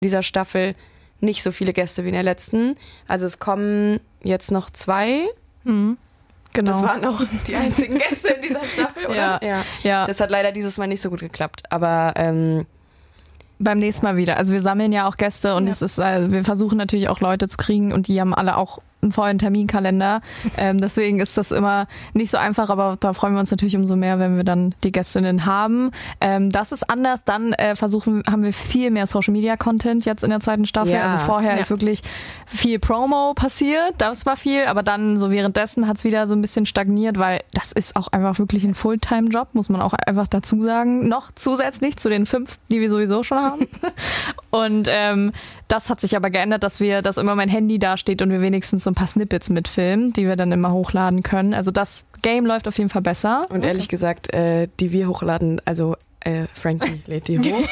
dieser Staffel nicht so viele Gäste wie in der letzten. Also es kommen jetzt noch 2. Genau. Das waren auch die einzigen Gäste in dieser Staffel, oder? Ja. Das hat leider dieses Mal nicht so gut geklappt. Aber beim nächsten Mal wieder. Also wir sammeln ja auch Gäste und es ist, wir versuchen natürlich auch Leute zu kriegen und die haben alle auch einen vollen Terminkalender. Deswegen ist das immer nicht so einfach, aber da freuen wir uns natürlich umso mehr, wenn wir dann die Gästinnen haben. Das ist anders. Dann haben wir viel mehr Social-Media-Content jetzt in der zweiten Staffel. Ja. Also vorher ist wirklich viel Promo passiert. Das war viel, aber dann so währenddessen hat es wieder so ein bisschen stagniert, weil das ist auch einfach wirklich ein Fulltime-Job, muss man auch einfach dazu sagen. Noch zusätzlich zu den 5, die wir sowieso schon haben. Und das hat sich aber geändert, dass immer mein Handy da steht und wir wenigstens so ein paar Snippets mitfilmen, die wir dann immer hochladen können. Also das Game läuft auf jeden Fall besser. Und ehrlich gesagt, die wir hochladen, also Frankie lädt die hoch.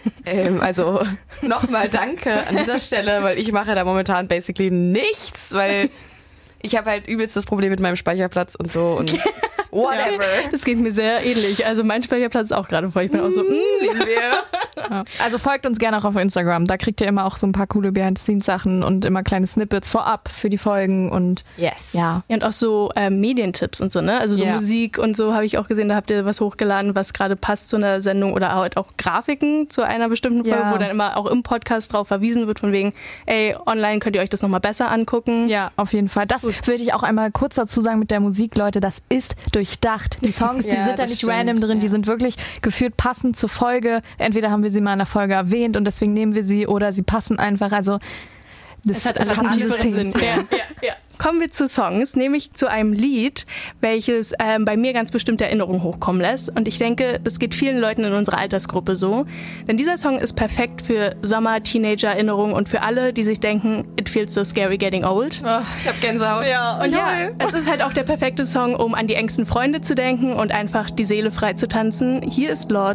Also nochmal danke an dieser Stelle, weil ich mache da momentan basically nichts, weil ich habe halt übelst das Problem mit meinem Speicherplatz und so und whatever. Das geht mir sehr ähnlich. Also mein Speicherplatz ist auch gerade voll. Ich bin auch so, lieben wir. Ja. Also folgt uns gerne auch auf Instagram. Da kriegt ihr immer auch so ein paar coole Behind-the-Scenes-Sachen und immer kleine Snippets vorab für die Folgen und ja. Und auch so Medientipps und so, ne? Also so Musik und so habe ich auch gesehen, da habt ihr was hochgeladen, was gerade passt zu einer Sendung oder halt auch Grafiken zu einer bestimmten Folge, wo dann immer auch im Podcast drauf verwiesen wird von wegen, online könnt ihr euch das nochmal besser angucken. Ja, auf jeden Fall. Das würde ich auch einmal kurz dazu sagen mit der Musik, Leute, das ist durchdacht. Die Songs, die sind da nicht random drin, die sind wirklich gefühlt passend zur Folge. Entweder haben wir sie mal in der Folge erwähnt und deswegen nehmen wir sie oder sie passen einfach. Also das hat einen tieferen Sinn. Ja. Kommen wir zu Songs, nämlich zu einem Lied, welches bei mir ganz bestimmte Erinnerungen hochkommen lässt. Und ich denke, das geht vielen Leuten in unserer Altersgruppe so. Denn dieser Song ist perfekt für Sommer-Teenager-Erinnerungen und für alle, die sich denken, it feels so scary getting old. Oh, ich hab Gänsehaut. Ja, und es ist halt auch der perfekte Song, um an die engsten Freunde zu denken und einfach die Seele frei zu tanzen. Hier ist Lorde